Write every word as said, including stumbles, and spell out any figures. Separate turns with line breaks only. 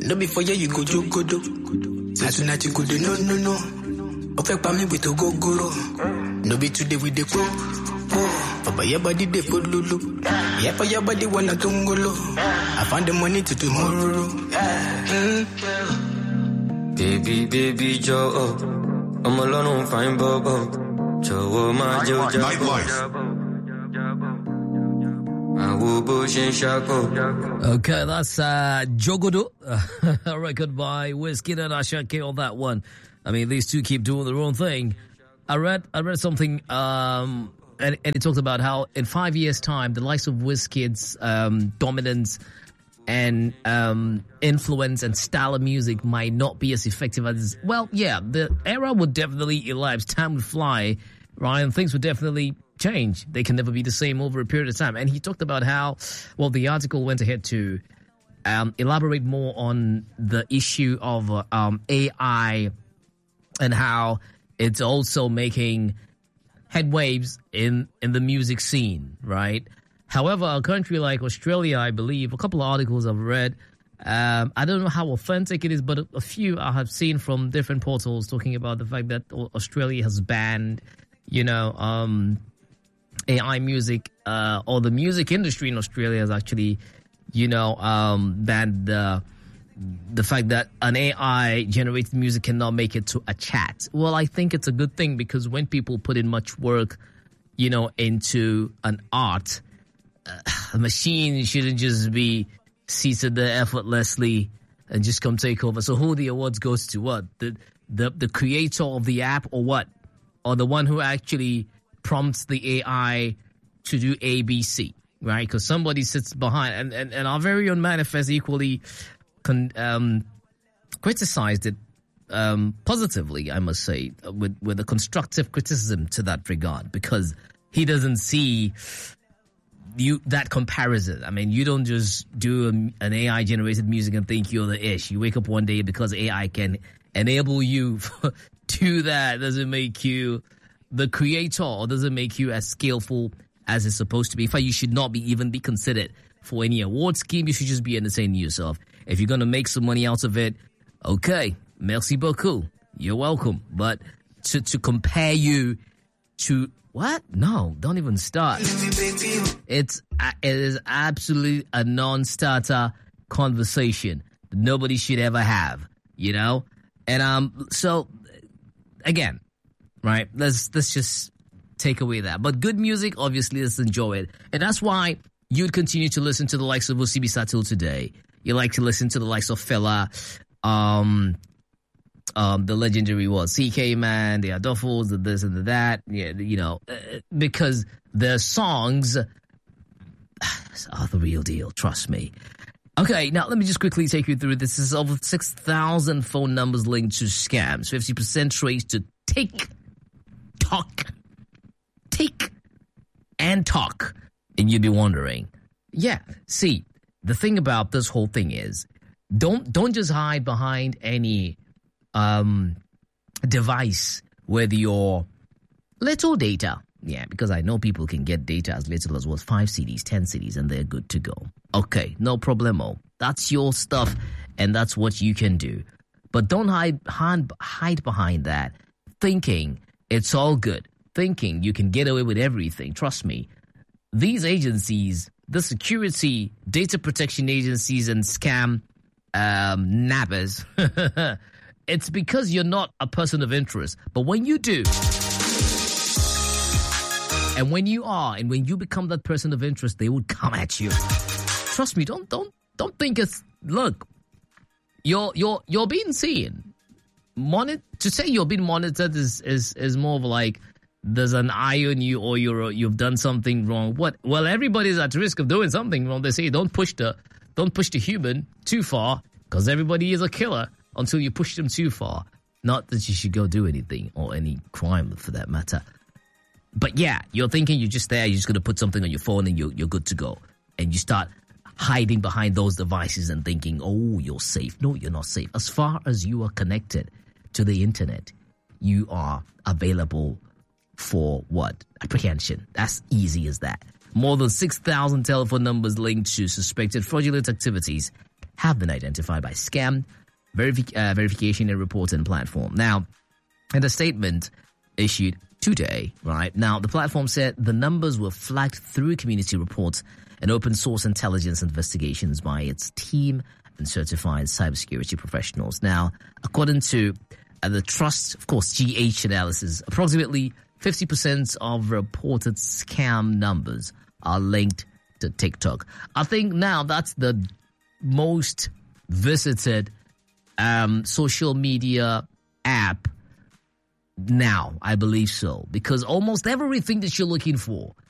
No before you go jogodo. As soon as you go no no no. Affect me with a go go. No be today with the go. Papa your body de put lulu. Yeah for your body wanna tungolo. I found the money to tomorrow. Mm.
Baby baby Joe, I'm alone on fine bobo. Joe my Joe Joe.
Okay, that's uh, Jogodo, a record by Wizkid and Ashanti on that one. I mean, these two keep doing their own thing. I read, I read something, um, and, and it talked about how in five years' time, the likes of Wizkid's um, dominance and um, influence and style of music might not be as effective as. Well, yeah, the era would definitely elapse, time would fly, right, and things would definitely change. They can never be the same over a period of time. And he talked about how, well, the article went ahead to um, elaborate more on the issue of uh, um, A I and how it's also making headwaves in, in the music scene, right? However, a country like Australia, I believe, a couple of articles I've read, um, I don't know how authentic it is, but a, a few I have seen from different portals talking about the fact that Australia has banned, you know, um, A I music, uh, or the music industry in Australia has actually, you know, um, banned the, the fact that an A I-generated music cannot make it to a chat. Well, I think it's a good thing because when people put in much work, you know, into an art, uh, a machine shouldn't just be seated there effortlessly and just come take over. So who the awards goes to? What? The, the, the creator of the app or what? Or the one who actually prompts the A I to do A B C, right? Because somebody sits behind, and, and, and our very own Manifest equally con, um, criticized it um, positively, I must say, with, with a constructive criticism to that regard, because he doesn't see you that comparison. I mean, you don't just do a, an A I-generated music and think you're the ish. You wake up one day because A I can enable you to do that. Doesn't make you the creator, or does it make you as skillful as it's supposed to be? In fact, you should not be even be considered for any award scheme. You should just be entertaining yourself. If you're going to make some money out of it, okay, merci beaucoup. You're welcome. But to, to compare you to what? No, don't even start. It's it is absolutely a non-starter conversation that nobody should ever have, you know? And um, so again, right? Let's let's just take away that. But good music, obviously, let's enjoy it. And that's why you'd continue to listen to the likes of Osibisa till today. You like to listen to the likes of Fela, um, um, the legendary what, C K Man, the Adolfos, the this and the that. Yeah, you know, uh, because their songs are the real deal. Trust me. Okay, now let me just quickly take you through this. This is over six thousand phone numbers linked to scams, fifty percent traced to Tick. Talk, tick, and talk. And you'd be wondering, yeah, see, the thing about this whole thing is, don't don't just hide behind any um, device with your little data. Yeah, because I know people can get data as little as what, five C Ds, ten C Ds, and they're good to go. Okay, no problemo. That's your stuff, and that's what you can do. But don't hide hide, hide behind that, thinking it's all good, thinking you can get away with everything. Trust me, these agencies, the security, data protection agencies and scam um, nabbers, it's because you're not a person of interest. But when you do, and when you are, and when you become that person of interest, they will come at you. Trust me, don't don't don't think it's, look, you're you're you're being seen. Monitor, to say you're being monitored is, is, is more of like there's an eye on you, or you're you've done something wrong. What? Well, everybody's at risk of doing something wrong. They say don't push the don't push the human too far, because everybody is a killer until you push them too far. Not that you should go do anything or any crime for that matter. But yeah, you're thinking you're just there, you're just gonna put something on your phone and you're you're good to go, and you start hiding behind those devices and thinking, oh, you're safe. No, you're not safe. As far as you are connected to the internet, you are available for what? Apprehension. That's easy as that. More than six thousand telephone numbers linked to suspected fraudulent activities have been identified by Scam verifi- uh, Verification and Reporting Platform. Now, in a statement issued today, right, now the platform said the numbers were flagged through community reports and open source intelligence investigations by its team and certified cybersecurity professionals. Now, according to uh, the trust, of course, G H analysis, approximately fifty percent of reported scam numbers are linked to TikTok. I think now that's the most visited um, social media app now. I believe so, because almost everything that you're looking for